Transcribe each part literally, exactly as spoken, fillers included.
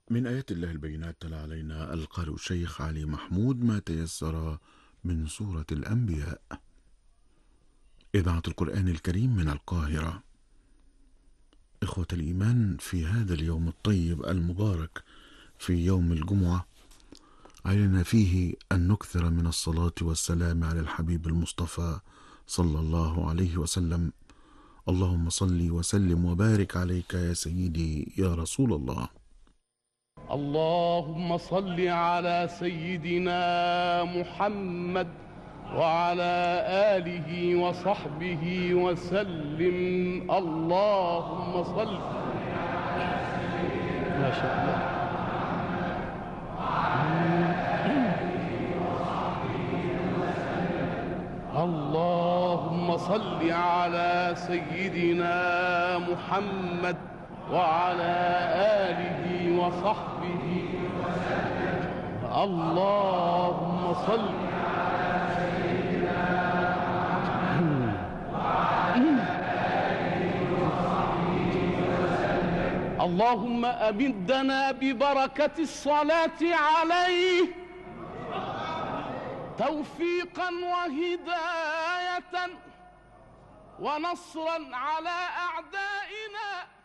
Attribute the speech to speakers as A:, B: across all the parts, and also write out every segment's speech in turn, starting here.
A: من آيات الله البينات تلا علينا القارئ الشيخ علي محمود ما تيسر من سورة الأنبياء. إذاعة القرآن الكريم من القاهرة. إخوة الإيمان، في هذا اليوم الطيب المبارك، في يوم الجمعة، علينا فيه أن نكثر من الصلاة والسلام على الحبيب المصطفى صلى الله عليه وسلم. اللهم صل وسلم وبارك عليك يا سيدي يا رسول الله.
B: اللهم صل على سيدنا محمد وعلى آله وصحبه وسلم. اللهم صل. ما شاء الله. اللهم صل على سيدنا محمد وعلى آله وصحبه وسلم. اللهم صل على سيدنا محمد وعلى آله وصحبه وسلم. اللهم أمدنا ببركة الصلاة عليه توفيقا وهداية ونصرا على أعدائنا.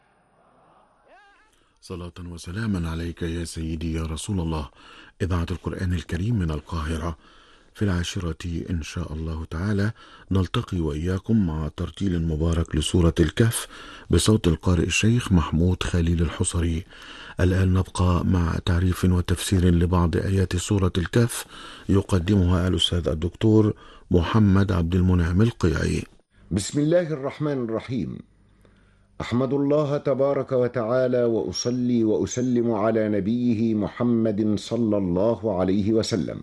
A: صلاة وسلاما عليك يا سيدي يا رسول الله. إذاعة القرآن الكريم من القاهرة. في العاشرة إن شاء الله تعالى نلتقي وإياكم مع ترتيل مبارك لسورة الكهف بصوت القارئ الشيخ محمود خليل الحصري. الآن نبقى مع تعريف وتفسير لبعض آيات سورة الكهف يقدمها الأستاذ الدكتور محمد عبد المنعم القيعي.
C: بسم الله الرحمن الرحيم. أحمد الله تبارك وتعالى وأصلي وأسلم على نبيه محمد صلى الله عليه وسلم.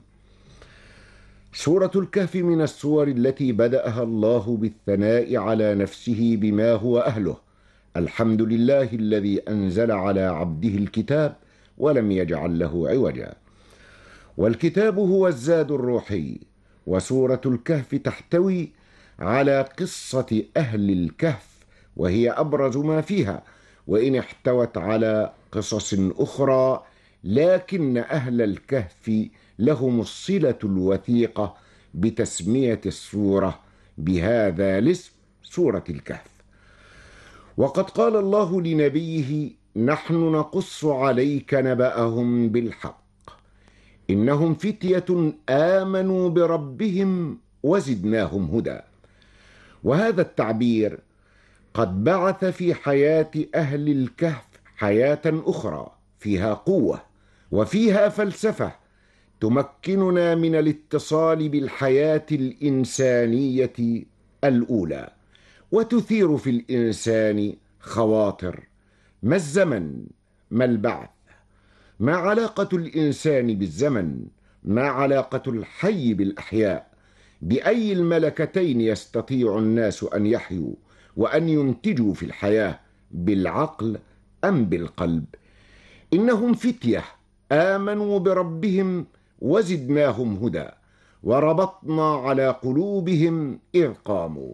C: سورة الكهف من السور التي بدأها الله بالثناء على نفسه بما هو أهله. الحمد لله الذي أنزل على عبده الكتاب ولم يجعل له عوجا. والكتاب هو الزاد الروحي. وسورة الكهف تحتوي على قصة أهل الكهف، وهي أبرز ما فيها، وإن احتوت على قصص أخرى، لكن أهل الكهف لهم الصلة الوثيقة بتسمية السورة بهذا الاسم، سورة الكهف. وقد قال الله لنبيه: نحن نقص عليك نبأهم بالحق إنهم فتية آمنوا بربهم وزدناهم هدى. وهذا التعبير قد بعث في حياة أهل الكهف حياة أخرى فيها قوة وفيها فلسفة تمكننا من الاتصال بالحياة الإنسانية الأولى، وتثير في الإنسان خواطر: ما الزمن؟ ما البعث؟ ما علاقة الإنسان بالزمن؟ ما علاقة الحي بالأحياء؟ بأي الملكتين يستطيع الناس أن يحيوا وأن ينتجوا في الحياة، بالعقل أم بالقلب؟ إنهم فتية آمنوا بربهم وزدناهم هدى وربطنا على قلوبهم إذ قاموا.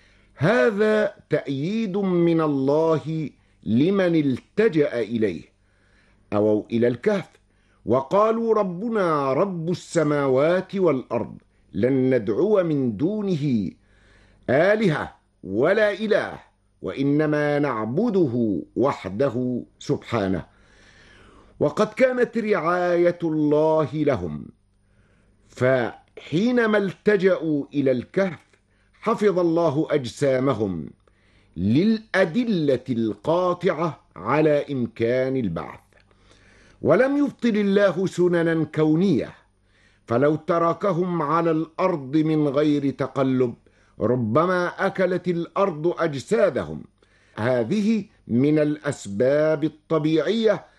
C: هذا تأييد من الله لمن التجأ إليه، أو إلى الكهف، وقالوا: ربنا رب السماوات والأرض لن ندعو من دونه آلهة ولا إله وإنما نعبده وحده سبحانه. وقد كانت رعاية الله لهم، فحينما التجأوا إلى الكهف حفظ الله أجسامهم للأدلة القاطعة على إمكان البعث. ولم يبطل الله سننا كونية، فلو تركهم على الأرض من غير تقلب ربما أكلت الأرض أجسادهم. هذه من الأسباب الطبيعية